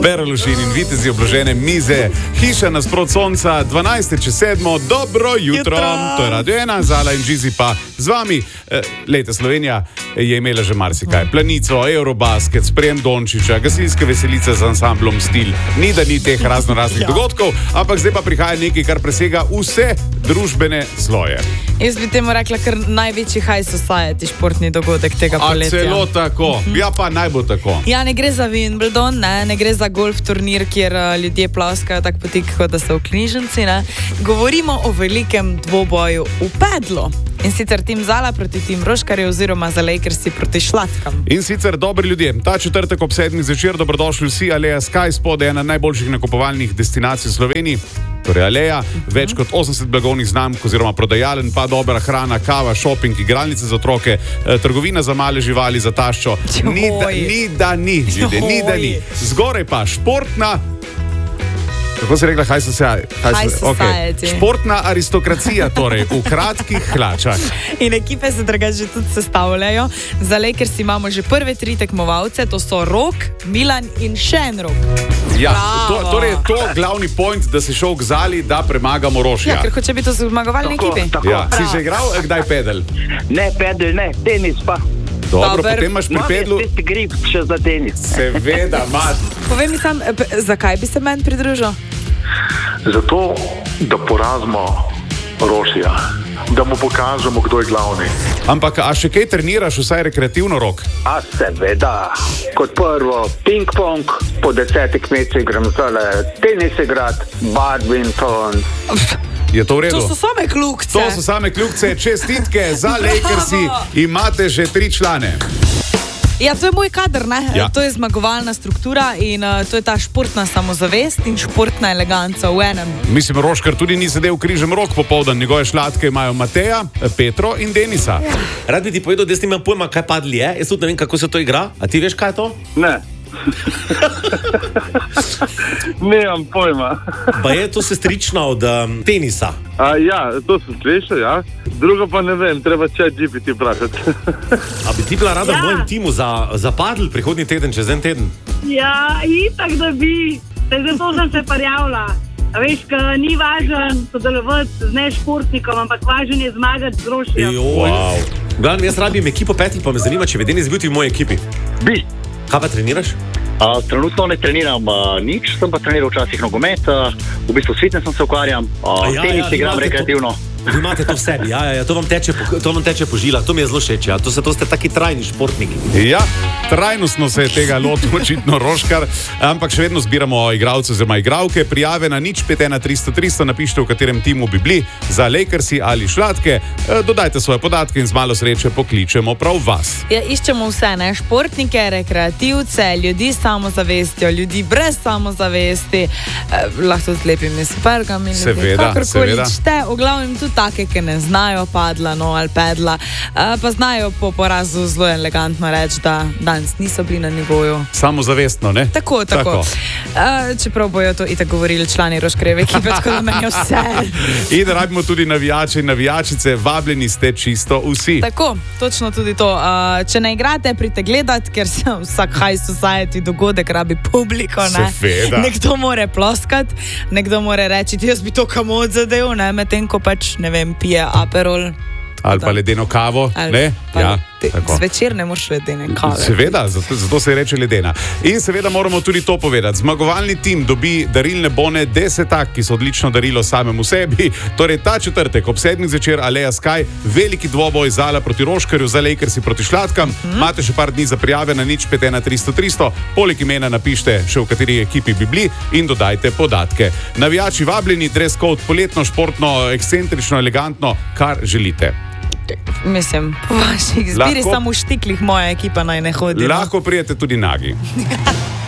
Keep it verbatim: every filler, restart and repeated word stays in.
Berelušin in vitezi obložene mize, hiša nasprot sonca, dvanajst čez sedmo, dobro jutro. jutro. To je Radio ena, Zala in Žizi pa z vami. E, lejte, Slovenija je imela že marsikaj. Planico, Eurobasket, sprejem Dončiča, gasilske veselice z ansamblom Stil. Ni da ni teh razno raznih ja. dogodkov, ampak zdaj pa prihaja nekaj, kar presega vse družbene sloje. Jaz bi temu rekla, kar največji high society športni dogodek tega poletja. A celo tako? Mm-hmm. Ja, pa naj bo tako. Ja, ne gre za Wimbledon, ne, ne gre za golf turnir, kjer uh, ljudje ploskajo tak potik, kot da so v knjižnici, ne. Govorimo o velikem dvoboju v pedlu. In sicer tim Zala proti tim Roškarju oziroma za Lakersi proti Šlatkam. In sicer dobri ljudje. Ta četrtek ob sedmih zvečer dobrodošli vsi. Aleja Sky Spot je ena najboljših nakupovalnih destinacij v Sloveniji. Torej Aleja, uh-huh. več kot osemdeset blagovnih znamk oziroma prodajalen, pa dobra hrana, kava, šoping, igralnice za otroke, eh, trgovina za male živali, za taščo. Ni da ni, da ni, ljudje, ni da ni. Zgoraj pa športna. Kako si rekla, high society? High society. Okay. Športna aristokracija, torej, v kratkih hlačah. In ekipe se drugače tudi sestavljajo. Za Lakers imamo že prve tri tekmovalce, to so Rok, Milan in še en Rok. Ja, to, torej je to glavni point, da si šel k Zali, da premagamo Rošja. Ja, ker hoče biti v zmagovalni ekipi. Tako, ja. Si že igral, kdaj pedel? Ne, pedel, ne, tenis pa. Dobro, Dober. Potem imaš pri pedlu... Imam tisti grip še za tenis. Seveda, mat. Povej mi sam, zakaj bi se meni pridružil? Zato, da porazimo Rošija, da mu pokažemo, kdo je glavni. Ampak, a še kaj treniraš, vsaj rekreativno, Rok? A seveda, kot prvo ping-pong, po desetih mesecih grem zdaj tenis igrat, badminton. Je to v redu? To so same kljukce. To so same kljukce. Čestitke za Lakersi. Imate že tri člane. Ja, to je moj kader, ne? Ja. To je zmagovalna struktura in uh, to je ta športna samozavest in športna eleganca v enem. Mislim, Roškar tudi ni sedel križem rok popoldan. Njegove šlatke imajo Mateja, Petro in Denisa. Ja. Rad bi ti povedal, da jaz nimam pojma, kaj padli je. Jaz tudi ne vem, kako se to igra. A ti veš, kaj je to? Ne. Nemam pojma. Pa je to sestrična od um, tenisa. A, ja, to sem slišal, ja. Drugo pa ne vem, treba Chat G P T vprašati. A bi ti bila rada Ja. v mojem timu za, za padl prihodnji teden, čez en teden? Ja, itak da bi. Zato sem se prijavila. A veš, ka ni važen sodelovati z nešportnikom, ampak važen je zmagati z Rošjem. Wow. Glavno, jaz rabim ekipo petih, pa me zanima, če bi Denis bil ti v moji ekipi. Bi. Kaj pa treniraš? A, trenutno ne treniram a, nič, sem pa treniral včasih nogomet, a, v bistvu s fitnessom se ukvarjam, a, ja, tenis ja, igram imate to- rekreativno. Vi imate to v sebi, ja, ja, ja, to vam teče po, to vam teče po žilah, to mi je zelo všeč, ja. To, se, to ste taki trajni športniki. Ja, trajnostno se je tega lotil očitno Roškar, ampak še vedno zbiramo igralce oziroma igralke. Prijave na nič pet ena tristo tristo, napišite, v katerem timu bi bili, za Lakersi ali Šlatke. E, dodajte svoje podatke in z malo sreče pokličemo prav vas. Ja, iščemo vse, ne? Športnike, rekreativce, ljudi s samozavestjo, ljudi brez samozavesti, eh, lahko z lepimi supergami, Seveda, kakorkoli seveda. čte, v glavnem tudi take, ki ne znajo padla, no, ali pedla, eh, pa znajo po porazu zelo elegantno reči, da danes niso bili na nivoju. Samozavestno, ne? Tako, tako. tako. Uh, čeprav bojo to itak govorili člani Roškarjeve ekipe, tako da meni je vse. In rabimo tudi navijače in navijačice, vabljeni ste čisto vsi. Tako, točno tudi to. Uh, če ne igrate, pridite gledati, ker se vsak high society dogodek rabi publiko, ne? Seveda. Nekdo more ploskati, nekdo more reči, jaz bi to kamot zadev, ne? Medtem ko pač, ne vem, pije aperol. Ali pa ledeno kavo, Ali ne? pa Ja, te- tako. Zvečer ne moreš ledene kave. Seveda, zato, zato se reče ledena. In seveda moramo tudi to povedati. Zmagovalni tim dobi darilne bone desetak, ki so odlično darilo samemu sebi. Torej ta četrtek ob sedmih zvečer Aleja Sky, veliki dvoboj Zala proti Roškarju, za Lakersi proti Šlatkam. Hmm. Imate še par dni za prijave na nič pet ena tristo tristo. Poleg imena napište še v kateri ekipi bi bili in dodajte podatke. Navijači vabljeni, dress code poletno, športno, ekscentrično, elegantno, kar želite. Mislim, po vaših zbiri Lahko- samo v štiklih moja ekipa naj ne hodi. no. Lahko prijete tudi nagi.